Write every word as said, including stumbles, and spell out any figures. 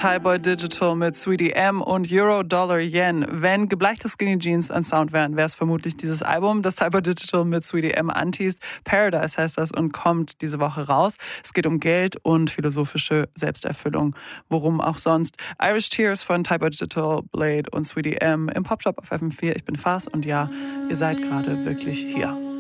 Tyboy Digital mit Sweetie M und Euro Dollar Yen. Wenn gebleichte Skinny Jeans ein Sound wären, wäre es vermutlich dieses Album, das Tyboy Digital mit Sweetie M anteast. Paradise heißt das und kommt diese Woche raus. Es geht um Geld und philosophische Selbsterfüllung. Worum auch sonst. Irish Tears von Tyboy Digital, Blade und Sweetie M im Popshop auf F M vier. Ich bin Fas und ja, ihr seid gerade wirklich hier.